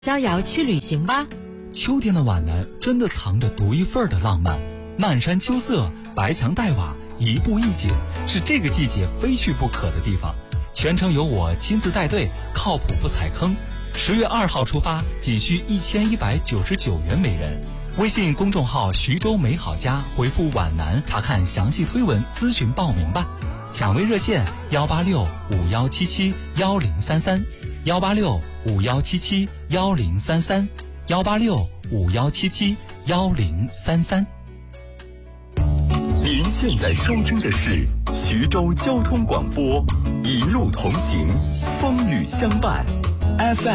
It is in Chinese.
逍遥去旅行吧。 秋天的皖南真的藏着独一份的浪漫，漫山秋色，白墙黛瓦，一步一景，是这个季节非去不可的地方。全程由我亲自带队，靠谱不踩坑。10月2号出发，仅需1199元每人。微信公众号徐州美好家回复皖南查看详细推文咨询报名吧。抢位热线18651771033 18651771033 18651771033。 您现在收听的是徐州交通广播，一路同行，风雨相伴 FM